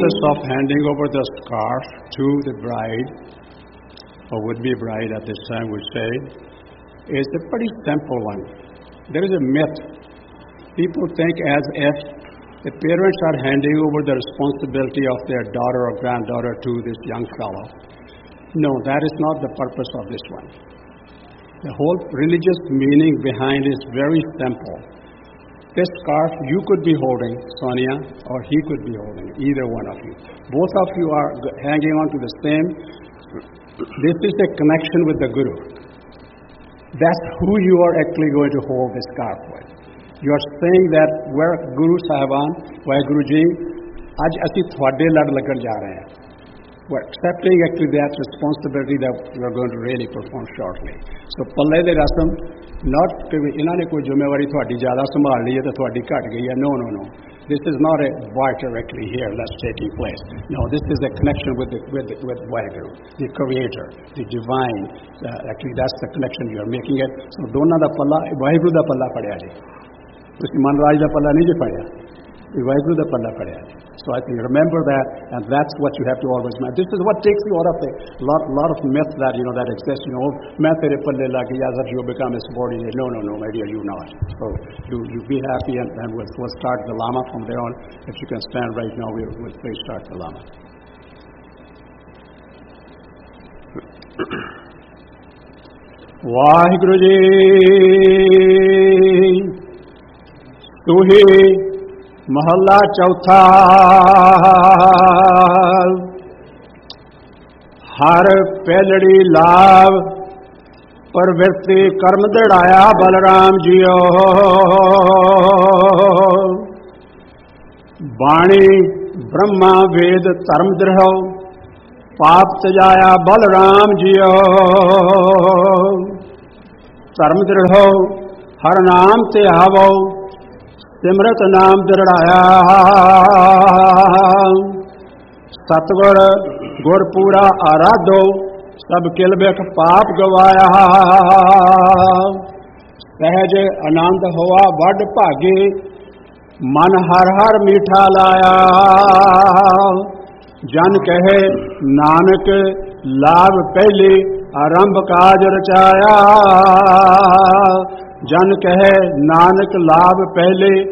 process of handing over the scarf to the bride, or would-be bride at this time would say, is a pretty simple one. There is a myth. People think as if the parents are handing over the responsibility of their daughter or granddaughter to this young fellow. No, that is not the purpose of this one. The whole religious meaning behind is very simple. This scarf you could be holding, Sonia, or he could be holding, either one of you. Both of you are hanging on to the same. This is a connection with the Guru. That's who you are actually going to hold this scarf with. You are saying that where Guru Sahiban, Waheguru Ji, आज असी थोड़े लड़ लगन जा रहे हैं. We're accepting actually that responsibility that we're going to really perform shortly. So पल्ले दे रस्म not कि इन्होंने कोई जिम्मेवारी थोड़ी ज़्यादा संभाल ली है तो थोड़ी घट गई है. No. This is not a barter directly here that's taking place. No, this is a connection with Waheguru, the Creator, the Divine. Actually, that's the connection you are making it. So दोनों दा पल्ला Waheguru दा पल्ला पड़या जी. उसकी मनराज दा पल्ला नहीं जी पड़या. Waheguru दा पल्ला पड़या जी. So I think remember that, and that's what you have to always remember. This is what takes you out of the lot of myths that that exist. मैं तेरे पल्ले लगी as if you become a subordinate. No, my dear, you not. So you be happy, and we'll start the Lama from there on. If you can stand right now, we'll please start the Lama. Waheguru Ji, तुही महला चौथा हर पेलड़ी लाभ प्रवृत्ति कर्म दड़ाया बलराम जियो बाणी ब्रह्मा वेद धर्म दृढ़ो पाप तजाया बलराम जियो धर्म दृढ़ो हर नाम ते आवो सिमरत नाम दृढ़ाया सतगुर गुर पूरा आराधो सब किल बिख पाप गवाया सहज आनंद होआ वड भागे मन हर हर मीठा लाया जन कहे नानक लाभ पहले आरंभ काज रचाया जन कहे नानक लाभ पहले